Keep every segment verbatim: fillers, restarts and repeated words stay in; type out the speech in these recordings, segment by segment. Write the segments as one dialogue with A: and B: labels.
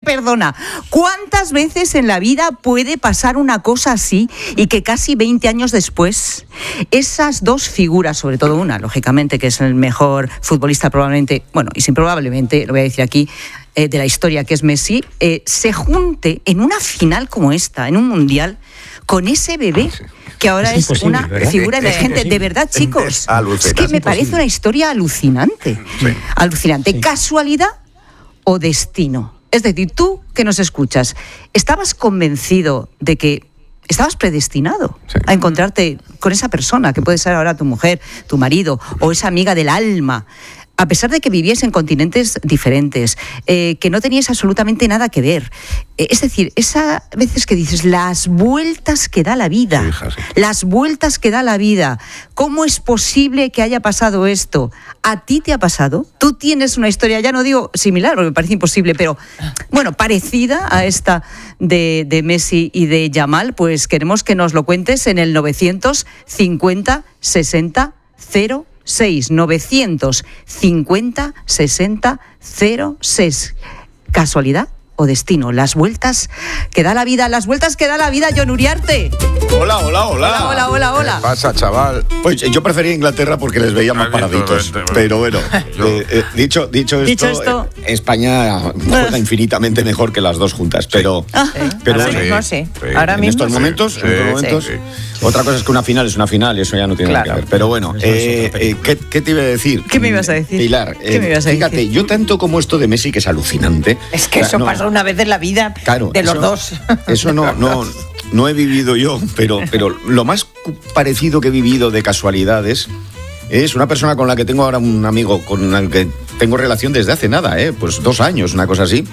A: perdona. ¿Cuántas veces en la vida puede pasar una cosa así y que casi veinte años después esas dos figuras, sobre todo una, lógicamente, que es el mejor futbolista probablemente, bueno, y sin probablemente, lo voy a decir aquí, eh, de la historia, que es Messi, eh, se junte en una final como esta, en un mundial, con ese bebé? Que ahora es, es una ¿verdad? figura emergente. De verdad, chicos, es, es que me parece una historia alucinante. Sí. Alucinante. Sí. ¿Casualidad o destino? Es decir, tú que nos escuchas, ¿estabas convencido de que estabas predestinado sí. a encontrarte con esa persona, que puede ser ahora tu mujer, tu marido, o esa amiga del alma, a pesar de que vivíais en continentes diferentes, eh, que no teníais absolutamente nada que ver? Eh, es decir, esas veces que dices, las vueltas que da la vida, sí, hija, sí. las vueltas que da la vida, ¿cómo es posible que haya pasado esto? ¿A ti te ha pasado? Tú tienes una historia, ya no digo similar, porque me parece imposible, pero bueno, parecida a esta de, de Messi y de Yamal. Pues queremos que nos lo cuentes en el novecientos cincuenta sesenta cero seis, novecientos cincuenta sesenta cero seis. ¿Casualidad o destino? Las vueltas que da la vida, las vueltas que da la vida, Jon Uriarte.
B: Hola, hola, hola.
A: Hola, hola, hola, hola.
B: ¿Qué pasa, chaval? Pues yo prefería Inglaterra porque les veía más paraditos. Pero bueno, eh, eh, dicho, dicho esto,
A: dicho esto
B: eh, España juega infinitamente mejor que las dos juntas. Pero,
A: ah,
B: pero
C: ahora
B: sí,
C: mismo sí.
B: sí.
C: Ahora
B: en
C: mismo
B: estos momentos,
C: sí.
B: en estos momentos
C: Sí.
B: otra cosa es que una final es una final y eso ya no tiene
C: claro.
B: nada que ver. Pero bueno, eh, eh, ¿qué, ¿qué te iba a decir?
A: ¿Qué me ibas a decir?
B: Pilar,
A: ¿Qué
B: eh,
A: me ibas a
B: fíjate,
A: decir?
B: yo tanto como esto de Messi, que es alucinante.
C: Es que
B: o sea,
C: eso
B: no,
C: pasa una vez en la vida
B: claro,
C: de los
B: eso,
C: dos.
B: Eso no, no, no he vivido yo, pero, pero lo más parecido que he vivido de casualidades es una persona con la que tengo ahora un amigo con el que tengo relación desde hace nada, ¿eh? Pues dos años, una cosa así.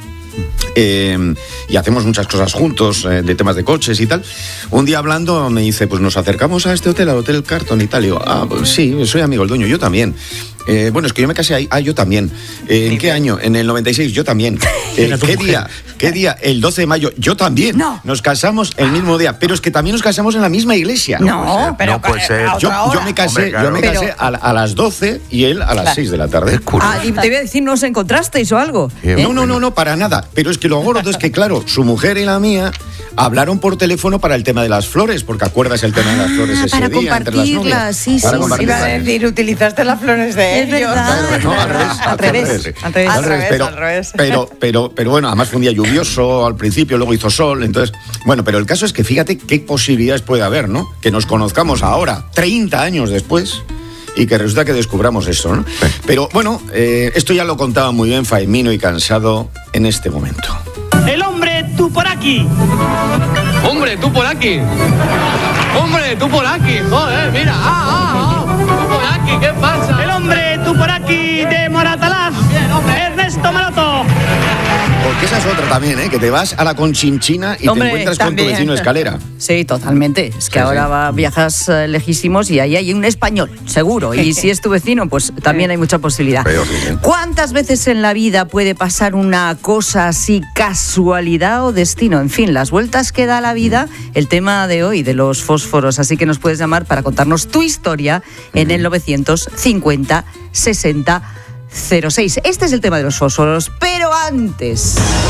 B: Eh, y hacemos muchas cosas juntos, eh, de temas de coches y tal. Un día hablando me dice, pues nos acercamos a este hotel, al Hotel Carton y tal. Y digo, ah, pues sí, soy amigo del dueño, yo también. Eh, bueno, es que yo me casé ahí. Ah, yo también. Eh, ¿En qué año? En el noventa y seis, yo también. Eh, ¿Qué día? ¿Qué día? El doce de mayo, yo también.
A: No.
B: Nos casamos el mismo día, pero es que también nos casamos en la misma iglesia.
C: No, no pero
D: no puede ser.
B: Yo, yo me casé, Hombre, claro. yo me casé
A: Pero,
B: a, a las doce y él a las claro. seis de la tarde.
A: Ah, y te voy a decir, ¿no os encontrasteis o algo?
B: ¿Eh? No, no, no, no, para nada. Pero es que lo gordo es que, claro, su mujer y la mía hablaron por teléfono para el tema de las flores, porque acuerdas el tema de las flores ese
A: para
B: día entre las novias.
A: Sí,
B: para
A: sí,
B: compartirlas.
C: Iba a decir, utilizaste las flores de
A: es
C: ellos.
A: Verdad,
B: no, al revés,
A: al revés, al revés,
C: al revés,
B: pero,
C: al revés.
B: Pero, pero, pero bueno, además fue un día lluvioso al principio, luego hizo sol, entonces, bueno, pero el caso es que fíjate qué posibilidades puede haber, ¿no? Que nos conozcamos ahora, treinta años después, y que resulta que descubramos eso, ¿no? Sí. Pero bueno, eh, esto ya lo contaba muy bien Faimino y Cansado en este momento.
E: El hombre tú por aquí.
F: Hombre, tú por aquí. Hombre, tú por aquí. Joder, mira. Ah, ah, ah. Tú por aquí, ¿qué pasa?
E: El hombre tú por aquí de Moratalaz.
F: Bien, hombre.
E: Ernesto Maroto.
B: Porque esa es otra también, ¿eh? Que te vas a la Conchinchina y
A: Hombre,
B: te encuentras
A: también.
B: con tu vecino de escalera.
A: Sí, totalmente. Es que sí, ahora sí. Va, viajas eh, lejísimos y ahí hay un español, seguro. Y si es tu vecino, pues también hay mucha posibilidad.
B: Pero, sí, sí.
A: ¿Cuántas veces en la vida puede pasar una cosa así, casualidad o destino? En fin, las vueltas que da la vida, el tema de hoy de los fósforos. Así que nos puedes llamar para contarnos tu historia en el novecientos cincuenta sesenta cero seis. Este es el tema de los fósforos, pero antes...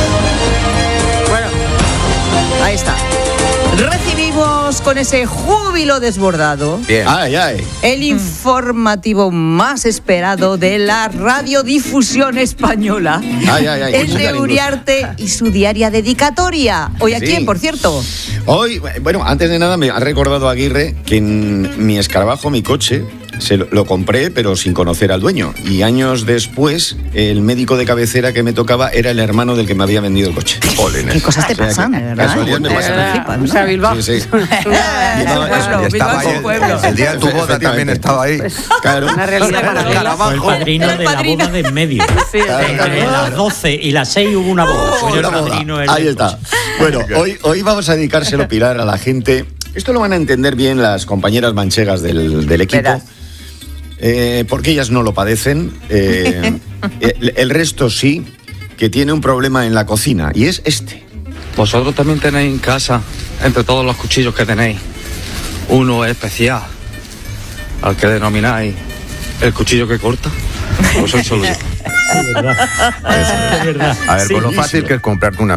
A: Bueno, ahí está. Recibimos con ese júbilo desbordado
B: Bien. Ay, ay.
A: el informativo más esperado de la radiodifusión española.
B: Ay, ay, ay.
A: El de Uriarte y su diaria dedicatoria. ¿Hoy a sí. quién, por cierto?
B: Hoy, bueno, antes de nada me ha recordado Aguirre que en mi escarabajo, mi coche, se lo, lo compré pero sin conocer al dueño. Y años después, el médico de cabecera que me tocaba era el hermano del que me había vendido el coche.
A: Olines. ¿Qué cosas te
B: o sea,
A: pasan, de verdad?
B: Casualidad me pasan.
C: O sea, Bilbao.
B: Sí, sí.
A: Pueblo,
D: estaba ahí,
A: pueblo.
D: el día de tu boda también estaba ahí.
B: Claro.
C: Una realidad paralela.
G: Fue el padrino de la boda de en medio.
A: Sí,
G: Entre
A: claro.
G: las doce y las seis hubo una boda.
B: Oh,
G: Fue el
B: una boda.
G: padrino el
B: Ahí
G: del
B: está.
G: coche.
B: Bueno, hoy, hoy vamos a dedicárselo, Pilar, a la gente. Esto lo van a entender bien las compañeras manchegas del, del equipo.
C: Verás.
B: Eh, porque ellas no lo padecen. Eh, el, el resto sí, que tiene un problema en la cocina, y es este.
H: Vosotros también tenéis en casa, entre todos los cuchillos que tenéis, uno especial, al que denomináis el cuchillo que corta. Pues soy solo yo.
G: Es verdad. Es verdad.
D: A ver,
B: Sí,
D: con lo
B: sí,
D: fácil
B: sí.
D: que es comprarte una